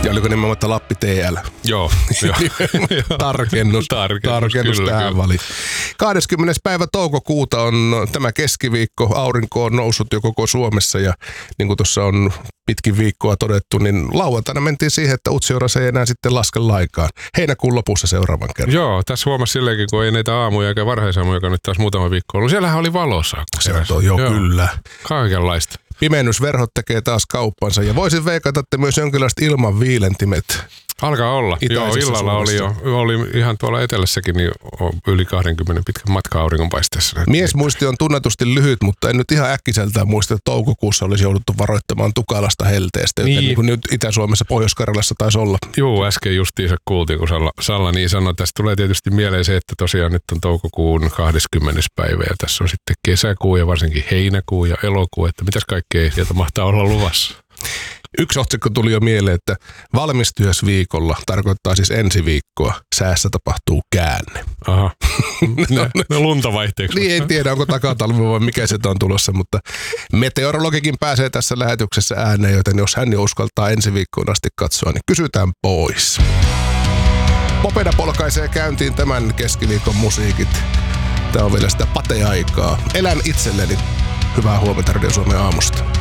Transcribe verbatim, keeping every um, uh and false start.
Ja oliko nimenomaan Lappi T L? Joo. jo. Tarkennus, Tarkennus, tarkennus kyllä, tähän kyllä. väliin. kahdeskymmenes päivä toukokuuta on tämä keskiviikko. Aurinko on noussut jo koko Suomessa ja niin kuin tuossa on pitkin viikkoa todettu, niin lauantaina mentiin siihen, että Utsjoella ei enää sitten laske lainkaan. Heinäkuun lopussa seuraavan kerran. Joo, tässä huomasi silleenkin, kun ei näitä aamuja eikä varhaisaamuja, joka nyt taas muutama viikko ollut. Siellähän oli valossa. Se on jo kyllä. Kaikenlaista. Pimennysverhot tekee taas kauppansa ja voisin veikata, että myös jonkinlaiset ilman viilentimet. Alkaa olla. Joo, illalla oli jo, oli ihan tuolla etelässäkin niin yli kaksikymmentä pitkän matka auringonpaisteessa. Miesmuisti on tunnetusti lyhyt, mutta en nyt ihan äkkiseltään muista, että toukokuussa olisi jouduttu varoittamaan tukalasta helteestä, niin. Niin kuin nyt Itä-Suomessa, Pohjois-Karjalassa taisi olla. Joo, äsken justiinsa kuultiin, kun Salla, Salla niin sanoi. Tästä tulee tietysti mieleen se, että tosiaan nyt on toukokuun kahdeskymmenes päivä ja tässä on sitten kesäkuu ja varsinkin heinäkuu ja elokuu, että mitäs kaikkea sieltä mahtaa olla luvassa. Yksi otsikko tuli jo mieleen, että valmistujaisviikolla tarkoittaa siis ensi viikkoa. Säässä tapahtuu käänne. Aha. No, no lunta vaihteeksi. Niin, en tiedä, onko takatalvi vai mikä se on tulossa, mutta meteorologikin pääsee tässä lähetyksessä ääneen, joten jos hän jo uskaltaa ensi viikkoon asti katsoa, niin kysytään pois. Popeda polkaisee käyntiin tämän keskiviikon musiikit. Tämä on vielä sitä pate-aikaa. Elän itselleni. Hyvää huomenta Radio Suomen aamusta.